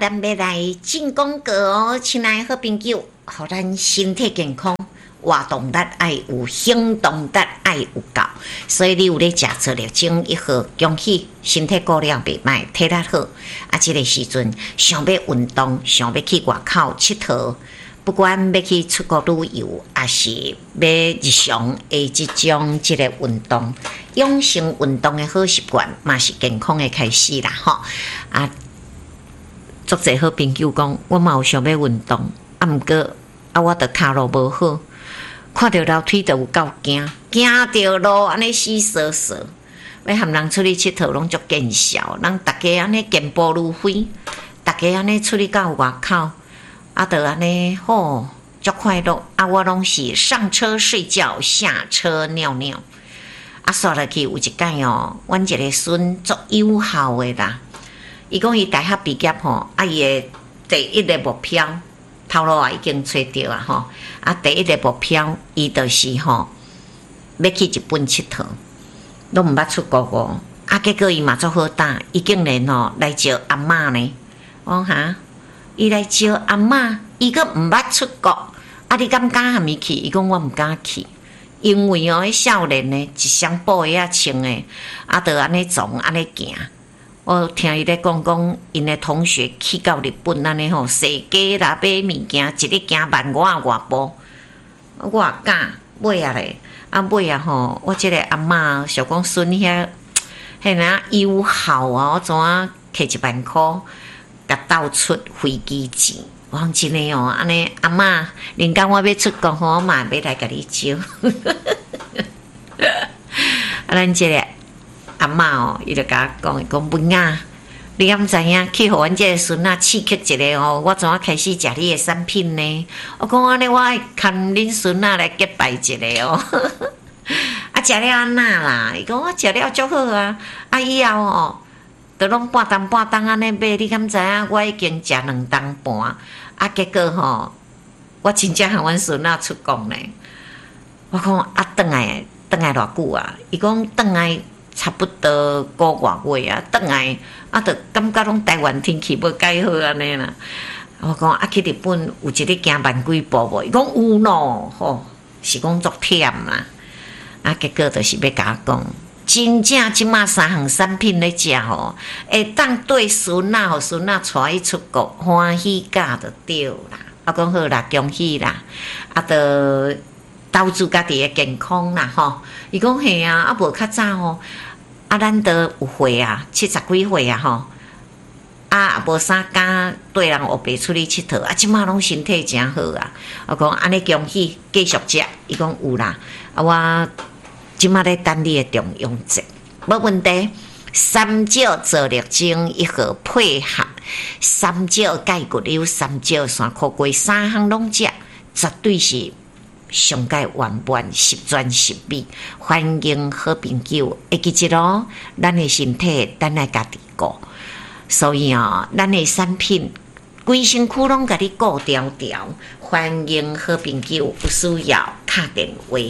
咱要来进广告哦，亲爱好朋友，互咱身体健康，活动力爱有，行动力爱有够。所以你有咧食做了精一号，恭喜身体顾了袂歹，体力好。啊，这个时阵想要运动，想要去外口佚佗，不管要去出国旅游，还是要日常的这个运动，养成运动的好习惯，嘛是健康的开始啦吼。啊，足侪好朋友讲，我嘛有想要运动，啊，毋过啊，我的脚路无好，看到楼梯就有够惊，惊到路安尼死瑟瑟。要含人出去佚佗，拢足见笑，人大家安尼健步如飞，大家安尼出去到外口，啊，就安尼吼，足快乐。啊，我拢是上车睡觉，下车尿尿。啊，刷落去有一摆哦，阮一个孙足有效的啦。伊讲伊大学毕业吼，啊伊的第一个目标，头路啊已经找到啊吼，啊第一个目标，伊就是吼要去日本佚佗，拢毋捌出国哦。啊结果伊嘛足好打，伊竟然吼来招阿嬷呢。我讲哈，伊来招阿嬷，伊阁毋捌出国，啊你敢敢含伊去？伊讲我毋敢去。因为哦，迄少年呢，一双布鞋仔穿的，啊，就安尼从安尼行。我听伊咧讲，因的同学去到日本安尼吼，踅街啦，买物件，一日行15000步，我也敢买啊咧，啊买啊吼，我即个阿嬷想讲孙遐，迄哪有效啊，我怎啊摕10000块，甲倒出飞机钱。我讲真诶哦，安尼阿嬷，人讲我要出国吼，我嘛要来甲你招。啊，咱即个阿嬷哦，伊就甲我讲，伊讲文啊，你敢知影去互阮即个孙仔刺激一下哦？我怎啊开始食你诶产品呢？我讲安尼，我爱牵恁孙仔来结拜一下哦。啊，食了安那啦？伊讲我食了足好啊！啊，以后哦，都拢半顿安尼买。你敢知影？我已经食2顿半。啊，结果吼，我真正和阮孙仔出国呢。我讲啊，转来偌久啊？伊讲转来。差不多5个月啊，转来啊，就感觉拢台湾天气要改好安尼啦。我讲啊，去日本有一日行万几步无？伊讲有咯，吼，是讲足忝啦。啊，结果就是要甲我讲，真正即马3项产品咧食吼，会当对孙仔，互孙仔带伊出国，欢喜甲就对啦。我讲好啦，恭喜啦，啊，就投资家己的健康啦，吼。伊讲嘿啊，啊无较早吼。啊，咱都有岁啊，70几岁啊吼，啊无啥敢对人后辈出去佚佗，啊即马拢身体真好啊。我讲安尼恭喜，继续食。伊讲有啦，啊我即马咧等你的中庸节，无问题。三椒做力精1号配合三椒钙骨溜、三椒山苦瓜3项拢食，绝对是。上界完完10全10美，欢迎好朋友会记一咯。咱的身体，咱来家己顾，所以哦，咱的产品规身躯拢甲你顾条条。欢迎好朋友有需要打电话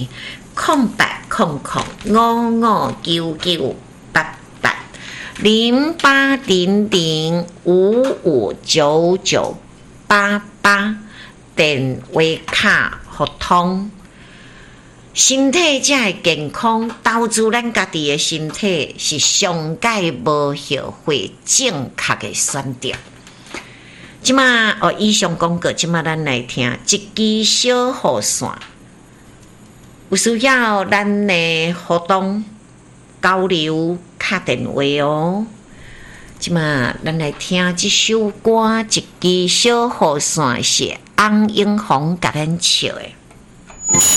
0800559988电话卡。互通，身体才会健康。投资咱家己的身体是上界无后悔正确的选择。即马哦，以上广告，即马咱来听一支小雨伞。有需要咱的互动交流，打电话哦。即马咱来听这首歌，一支小雨伞是翁永红甲咱唱的。